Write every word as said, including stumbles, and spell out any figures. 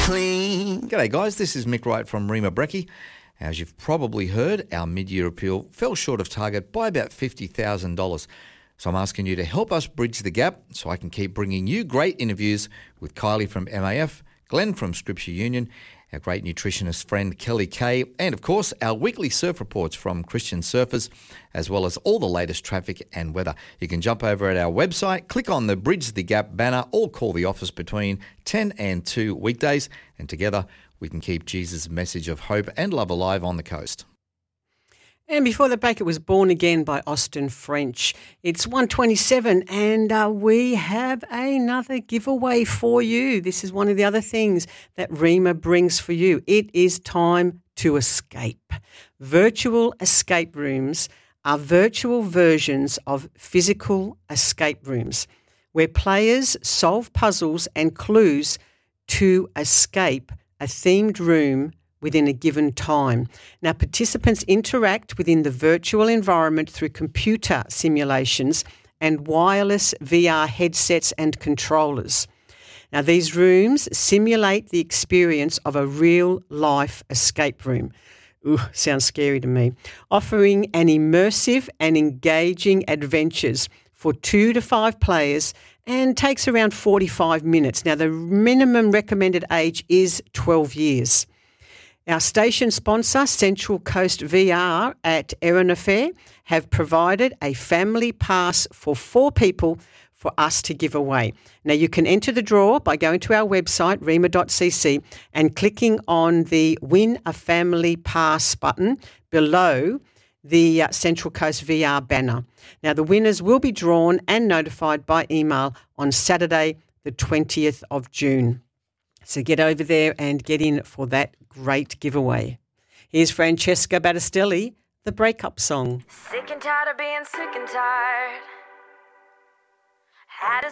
clean. G'day guys, this is Mick Wright from Rima Brekkie. As you've probably heard, our mid-year appeal fell short of target by about fifty thousand dollars. So I'm asking you to help us bridge the gap so I can keep bringing you great interviews with Kylie from M A F, Glenn from Scripture Union, our great nutritionist friend Kelly Kay, and of course our weekly surf reports from Christian surfers, as well as all the latest traffic and weather. You can jump over at our website, click on the Bridge the Gap banner, or call the office between ten and two weekdays, and together we can keep Jesus' message of hope and love alive on the coast. And before the break, it was Born Again by Austin French. It's one twenty-seven and uh, we have another giveaway for you. This is one of the other things that Rima brings for you. It is time to escape. Virtual escape rooms are virtual versions of physical escape rooms where players solve puzzles and clues to escape a themed room within a given time. Now, participants interact within the virtual environment through computer simulations and wireless V R headsets and controllers. Now, these rooms simulate the experience of a real-life escape room. Ooh, sounds scary to me. Offering an immersive and engaging adventures for two to five players and takes around forty-five minutes. Now, the minimum recommended age is twelve years. Our station sponsor, Central Coast V R at Erin Affair, have provided a family pass for four people for us to give away. Now, you can enter the draw by going to our website, rima dot c c, and clicking on the Win a Family Pass button below the uh, Central Coast V R banner. Now, the winners will be drawn and notified by email on Saturday, the twentieth of June. So get over there and get in for that great giveaway. Here's Francesca Battistelli, the breakup song. Sick and tired of being sick and tired. Had to